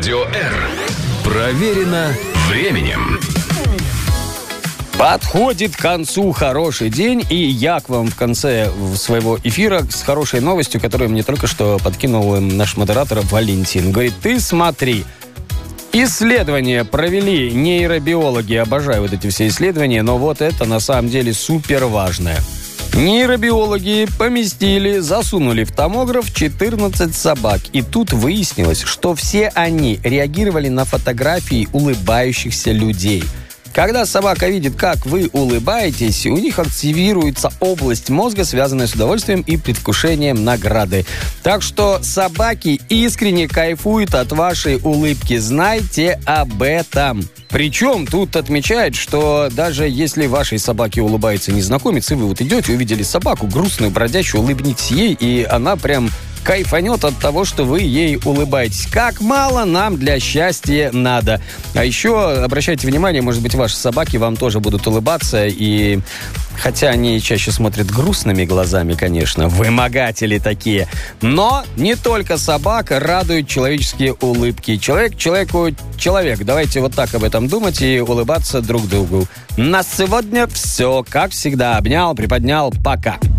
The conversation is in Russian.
Радио R. Проверено временем. Подходит к концу хороший день, и я к вам в конце своего эфира с хорошей новостью, которую мне только что подкинул наш модератор Валентин. Говорит, ты смотри, исследования провели нейробиологи, обожаю вот эти все исследования, но вот это на самом деле супер важное. Нейробиологи засунули в томограф 14 собак. И тут выяснилось, что все они реагировали на фотографии улыбающихся людей. Когда собака видит, как вы улыбаетесь, у них активируется область мозга, связанная с удовольствием и предвкушением награды. Так что собаки искренне кайфуют от вашей улыбки. Знайте об этом. Причем тут отмечают, что даже если вашей собаке улыбается незнакомец, и вы вот идете, увидели собаку грустную, бродящую, улыбнитесь ей, и она прям кайфанет от того, что вы ей улыбаетесь. Как мало нам для счастья надо. А еще обращайте внимание, может быть, ваши собаки вам тоже будут улыбаться. И хотя они чаще смотрят грустными глазами, конечно, вымогатели такие. Но не только собака радует человеческие улыбки. Человек человеку человек. Давайте вот так об этом думать и улыбаться друг другу. На сегодня все. Как всегда, обнял, приподнял. Пока.